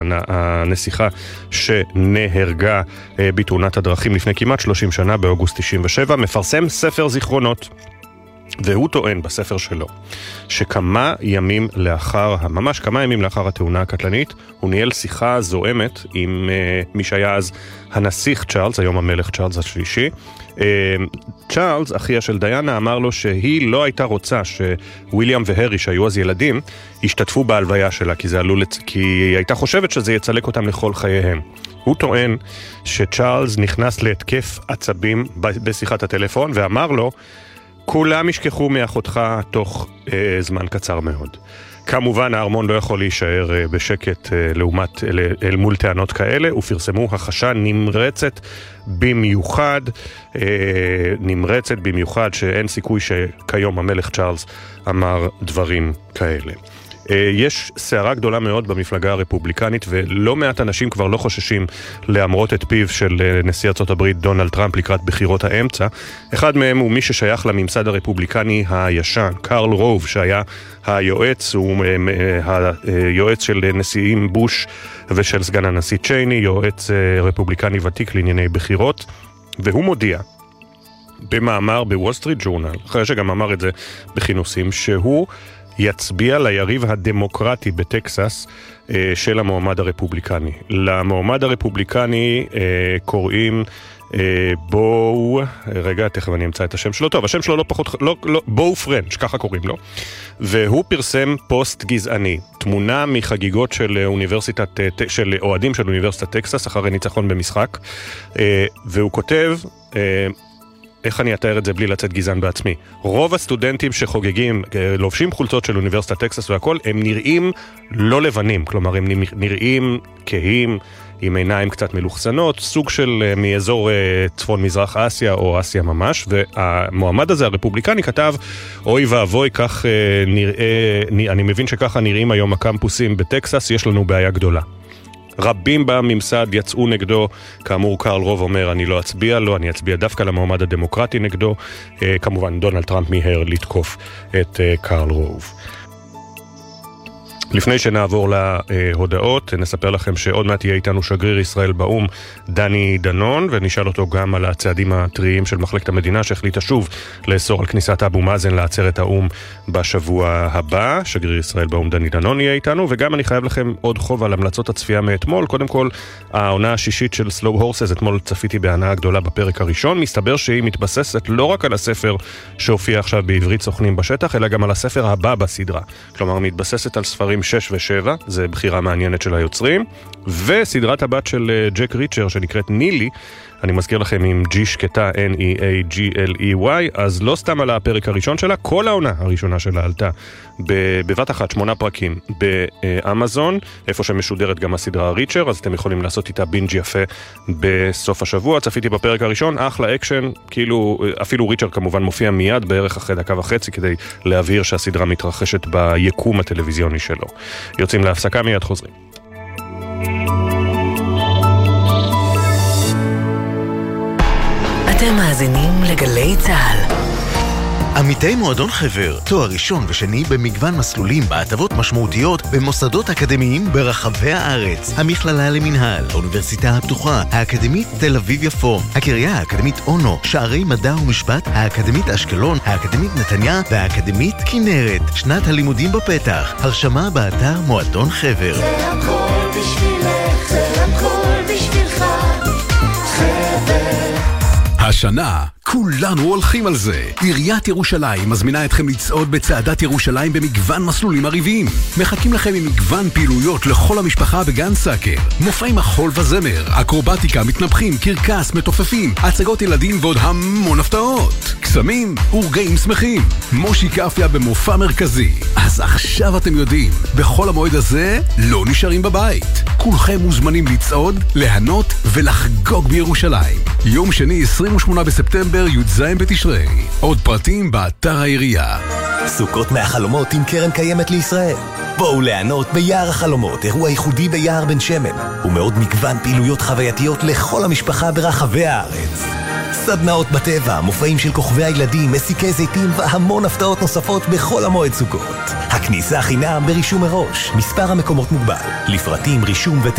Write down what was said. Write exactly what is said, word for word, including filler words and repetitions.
הנסיכה שנהרגה בתאונת הדרכים לפני כמעט שלושים שנה באוגוסט תשעים ושבע, מפרסם ספר זיכרונות. והוא טוען בספר שלו שכמה ימים לאחר, ממש כמה ימים לאחר התאונה הקטלנית, הוא ניהל שיחה זוהמת עם uh, מי שהיה אז הנסיך צ'ארלס, היום המלך צ'ארלס השלישי. Uh, צ'ארלס, אחיה של דיאנה, אמר לו שהיא לא הייתה רוצה שוויליאם והרי, שהיו אז ילדים, השתתפו בהלוויה שלה, כי זה עלול, כי היא הייתה חושבת שזה יצלק אותם לכל חייהם. הוא טוען שצ'ארלס נכנס להתקף עצבים בשיחת הטלפון, ואמר לו, כולם ישכחו מאחותך תוך אה, זמן קצר מאוד. כמובן, הארמון לא יכול להישאר אה, בשקט אה, לעומת, אל, אל מול טענות כאלה, ופרסמו הכחשה נמרצת במיוחד, אה, נמרצת במיוחד, שאין סיכוי שכיום המלך צ'ארלס אמר דברים כאלה. יש סערה גדולה מאוד במפלגה הרפובליקנית, ולא מעט אנשים כבר לא חוששים לאמרות את פיו של נשיא ארצות הברית דונלד טראמפ לקראת בחירות האמצע. אחד מהם הוא מי ששייך לממסד הרפובליקני הישן, קרל רוב, שהיה היועץ, הוא היועץ של נשיאים בוש ושל סגן הנשיא צ'ייני, יועץ רפובליקני ותיק לענייני בחירות, והוא מודיע במאמר בוול סטריט ג'ורנל, אחרי שגם אמר את זה בכינוסים, שהוא יצביע ליריב הדמוקרטי בטקסס אה, של המועמד הרפובליקני. למועמד הרפובליקני אה, קוראים אה, בואו, רגע, תכף אני אמצא את השם שלו, טוב, השם שלו לא פחות, לא, לא, בואו פרנץ', ככה קוראים לו. והוא פרסם פוסט גזעני, תמונה מחגיגות של אוניברסיטת, של אוהדים של אוניברסיטת טקסס, אחרי ניצחון במשחק, אה, והוא כותב, אה, איך אני אתאר את זה בלי לצאת גזען בעצמי? רוב הסטודנטים שחוגגים, לובשים חולצות של אוניברסיטת טקסס והכל, הם נראים לא לבנים, כלומר הם נראים כהים, עם עיניים קצת מלוכסנות, סוג של מאזור צפון מזרח אסיה או אסיה ממש, והמועמד הזה, הרפובליקני, כתב, אוי ואבוי, כך נראה, אני מבין שככה נראים היום הקמפוסים בטקסס, יש לנו בעיה גדולה. רבים בממסד יצאו נגדו, כאמור קרל רוב אומר אני לא אצביע לו, אני אצביע דווקא למועמד הדמוקרטי נגדו, כמובן דונלד טראמפ מיהר לתקוף את קרל רוב. לפני שנעבור להודעות, נספר לכם שעוד מעט יהיה איתנו שגריר ישראל באום, דני דנון, ונשאל אותו גם על הצעדים הטריים של מחלקת המדינה, שהחליטה שוב לאסור על כניסת אבו מאזן לעצרת האום בשבוע הבא. שגריר ישראל באום דני דנון יהיה איתנו, וגם אני חייב לכם עוד חוב על המלצות הצפייה מאתמול. קודם כל, העונה השישית של Slow Horses, אתמול צפיתי בהנאה גדולה בפרק הראשון, מסתבר שהיא מתבססת לא רק על הספר שהופיע עכשיו בעברית סוכנים בשטח, אלא גם על הספר הבא בסדרה. כלומר, מתבססת על ספרים שש ושבע, זה בחירה מעניינת של היוצרים, וסדרת הבת של ג'ק ריצ'ר שנקראת נילי, אני מזכיר לכם עם G שקטה N E A G L E Y, אז לא סתם על הפרק הראשון שלה, כל העונה הראשונה שלה עלתה בבת אחת, שמונה פרקים באמזון, איפה שמשודרת גם הסדרה ריצ'ר, אז אתם יכולים לעשות איתה בינג' יפה בסוף השבוע. צפיתי בפרק הראשון, אחלה אקשן, כאילו אפילו ריצ'ר כמובן מופיע מיד בערך אחרי דקה וחצי, כדי להבהיר שהסדרה מתרחשת ביקום הטלוויזיוני שלו. יוצאים להפסקה, מיד חוזרים. אתם מאזינים לגלי צהל. עמיתי מועדון חבר, תואר ראשון ושני במגוון מסלולים בהטבות משמעותיות במוסדות אקדמיים ברחבי הארץ. המכללה למנהל, האוניברסיטה הפתוחה, האקדמית תל אביב יפו, הקריה האקדמית אונו, שערי מדע ומשפט, האקדמית אשקלון, האקדמית נתניה והאקדמית כנרת. שנת הלימודים בפתח, הרשמה באתר מועדון חבר. זה הכל בשבילך, זה הכל בשבילך, חבר. השנה כולנו הולכים על זה. עיריית ירושלים מזמינה אתכם לצעוד בצעדת ירושלים במגוון מסלולים עריביים. מחכים לכם עם מגוון פעילויות לכל המשפחה בגן סאקר. מופעי מחול וזמר, אקרובטיקה, מתנפחים, קרקס, מתופפים, הצגות ילדים ועוד המון הפתעות. קסמים ורגעים שמחים. מושי קפיה במופע מרכזי. אז עכשיו אתם יודעים, בכל המועד הזה לא נשארים בבית. כולכם מוזמנים לצעוד, להנות ולחגוג בירושלים. יום שני עשרים ושמונה בספטמבר י"ז בתשרי. עוד פרטים באתר העירייה. סוכות מהחלומות עם קרן קיימת לישראל. בואו ליהנות ביער החלומות, אירוע ייחודי ביער בן שמן, ומאוד מגוון פעילויות חווייתיות לכל המשפחה ברחבי הארץ. סדנאות בטבע, מופעים של כוכבי הילדים, מסיקי זיתים והמון הפתעות נוספות בכל המועד סוכות. הכניסה חינם ברישום מראש, מספר המקומות מוגבל. לפרטים רישום ות...